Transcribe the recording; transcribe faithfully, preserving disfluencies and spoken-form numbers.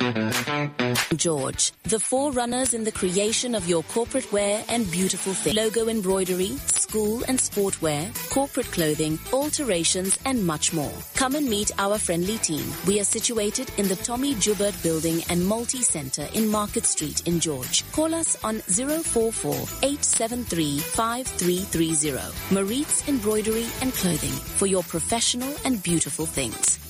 George, the forerunners in the creation of your corporate wear and beautiful things. Logo embroidery, school and sport wear, corporate clothing, alterations, and much more. Come and meet our friendly team. We are situated in the Tommy Joubert Building and Multi-Center in Market Street in George. Call us on zero four four, eight seven three, five three three zero. Maritz Embroidery and Clothing for your professional and beautiful things.